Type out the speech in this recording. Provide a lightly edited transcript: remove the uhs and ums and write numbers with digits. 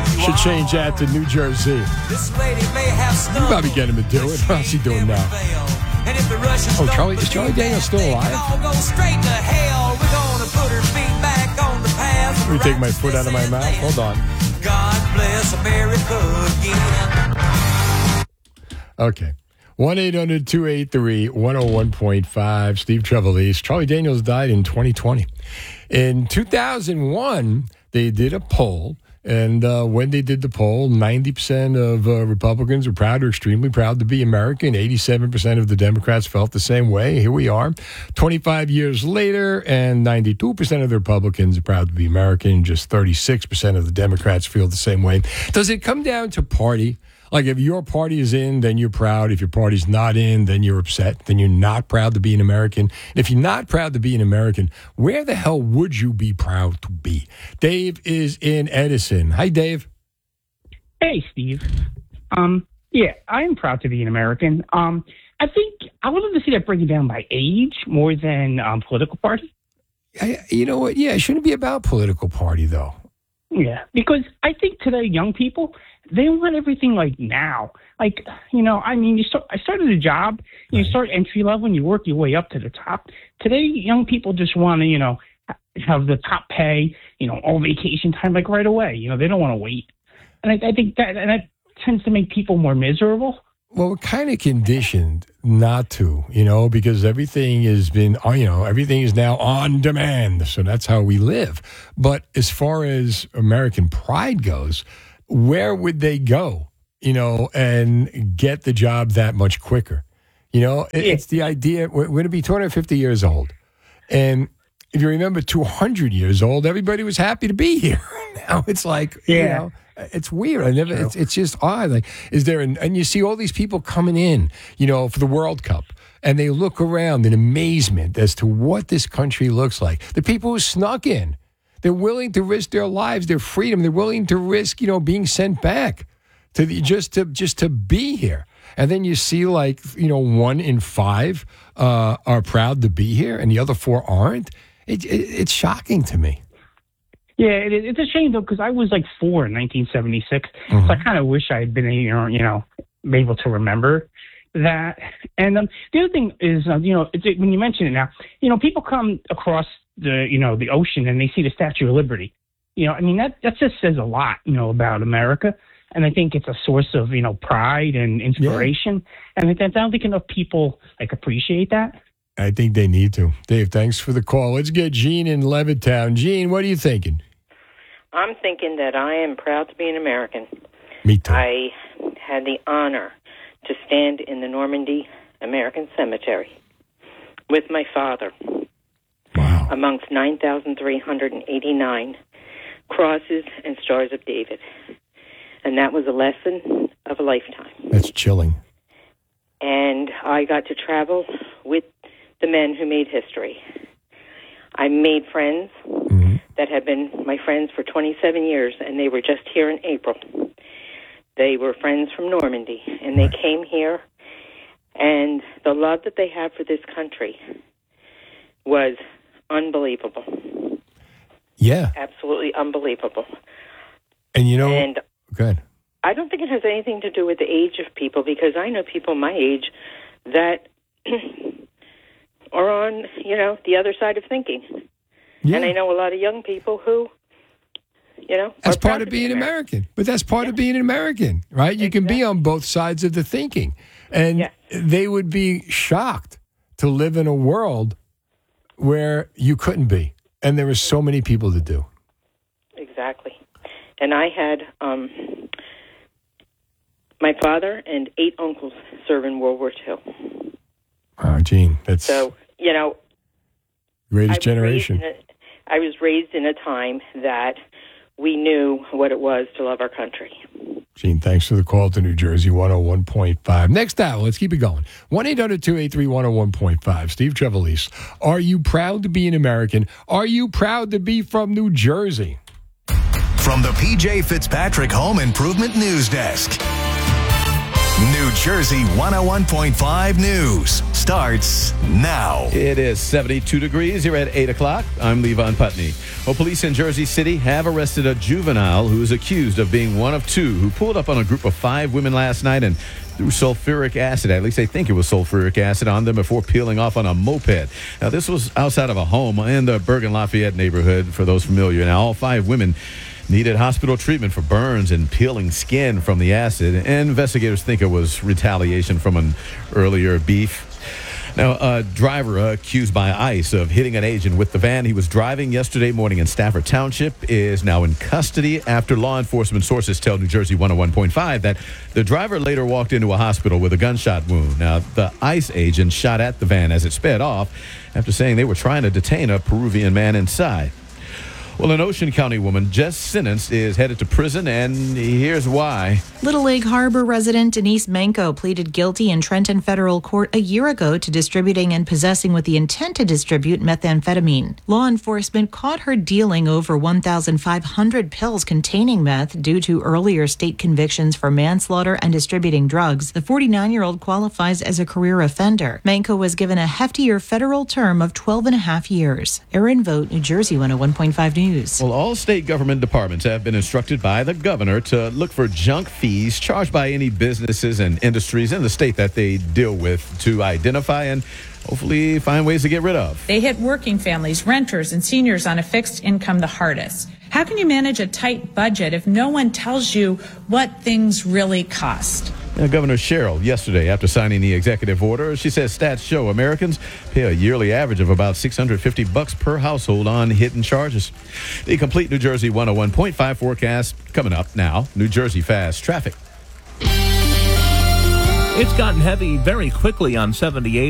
Should change that to New Jersey. You probably get him to do it. How's he doing now? Oh, is Charlie Daniels still alive? Let me take my foot out of my mouth. Hold on. God bless America again. Okay. 1-800-283-101.5. Steve Trevelise. Charlie Daniels died in 2020. In 2001, they did a poll. And when they did the poll, 90% of Republicans were proud or extremely proud to be American. 87% of the Democrats felt the same way. Here we are, 25 years later, and 92% of the Republicans are proud to be American. Just 36% of the Democrats feel the same way. Does it come down to party? Like, if your party is in, then you're proud. If your party's not in, then you're upset. Then you're not proud to be an American. And if you're not proud to be an American, where the hell would you be proud to be? Dave is in Edison. Hi, Dave. Hey, Steve. Yeah, I am proud to be an American. I think I would love to see that breaking down by age more than political party. You know what? Yeah, it shouldn't be about political party, though. Yeah, because I think today young people, they want everything like now. Like, I started a job, you start entry level and you work your way up to the top. Today, young people just want to, have the top pay, all vacation time, like right away. They don't want to wait. And I think that tends to make people more miserable. Well, we're kind of conditioned not to, because everything has been, everything is now on demand. So that's how we live. But as far as American pride goes, where would they go, and get the job that much quicker? It's the idea, we're going to be 250 years old. And if you remember 200 years old, everybody was happy to be here. Now it's like, it's weird. It's just odd. Like, and you see all these people coming in, for the World Cup, and they look around in amazement as to what this country looks like. The people who snuck in, they're willing to risk their lives, their freedom. They're willing to risk, being sent back just to be here. And then you see 1 in 5 are proud to be here, and the other 4 aren't. It's shocking to me. Yeah, it's a shame, though, because I was 4 in 1976. Mm-hmm. So I kind of wish I had been, able to remember that. And the other thing is, when you mention it now, people come across the ocean and they see the Statue of Liberty. That just says a lot, about America. And I think it's a source of, pride and inspiration. Yeah. And I don't think enough people, appreciate that. I think they need to. Dave, thanks for the call. Let's get Gene in Levittown. Gene, what are you thinking? I'm thinking that I am proud to be an American. Me too. I had the honor to stand in the Normandy American Cemetery with my father. Wow. Amongst 9,389 crosses and stars of David. And that was a lesson of a lifetime. That's chilling. And I got to travel with the men who made history. I made friends that have been my friends for 27 years, and they were just here in April. They were friends from Normandy, and they came here, and the love that they have for this country was unbelievable. Yeah. Absolutely unbelievable. And good. I don't think it has anything to do with the age of people, because I know people my age that are on, the other side of thinking. Yeah. And I know a lot of young people who, that's part of being American. But that's part of being an American, right? You can be on both sides of the thinking. And they would be shocked to live in a world where you couldn't be. And there were so many people to do. Exactly. And I had my father and 8 uncles serve in World War II. Wow, Gene, that's so greatest generation. I was raised in a time that we knew what it was to love our country. Gene, thanks for the call to New Jersey 101.5. Next hour, let's keep it going. 1-800-283-101.5. Steve Trevelise. Are you proud to be an American? Are you proud to be from New Jersey? From the PJ Fitzpatrick Home Improvement News Desk. New Jersey 101.5 News starts now. It is 72 degrees here at 8 o'clock. I'm Levon Putney. Well, police in Jersey City have arrested a juvenile who is accused of being one of two who pulled up on a group of 5 women last night and threw sulfuric acid, at least they think it was sulfuric acid, on them before peeling off on a moped. Now, this was outside of a home in the Bergen Lafayette neighborhood, for those familiar. Now, all 5 women needed hospital treatment for burns and peeling skin from the acid, and investigators think it was retaliation from an earlier beef. Now, a driver accused by ICE of hitting an agent with the van he was driving yesterday morning in Stafford Township is now in custody after law enforcement sources tell New Jersey 101.5 that the driver later walked into a hospital with a gunshot wound. Now, the ICE agent shot at the van as it sped off after saying they were trying to detain a Peruvian man inside. Well, an Ocean County woman just sentenced is headed to prison, and here's why. Little Egg Harbor resident Denise Manco pleaded guilty in Trenton federal court a year ago to distributing and possessing with the intent to distribute methamphetamine. Law enforcement caught her dealing over 1,500 pills containing meth due to earlier state convictions for manslaughter and distributing drugs. The 49-year-old qualifies as a career offender. Manco was given a heftier federal term of 12 and a half years. Erin Vogt, New Jersey 101.5 News. Well, all state government departments have been instructed by the governor to look for junk fees charged by any businesses and industries in the state that they deal with to identify and hopefully find ways to get rid of. They hit working families, renters, and seniors on a fixed income the hardest. How can you manage a tight budget if no one tells you what things really cost? Now, Governor Sherrill, yesterday, after signing the executive order, she says stats show Americans pay a yearly average of about $650 per household on hidden charges. The complete New Jersey 101.5 forecast coming up now. New Jersey Fast Traffic. It's gotten heavy very quickly on 78.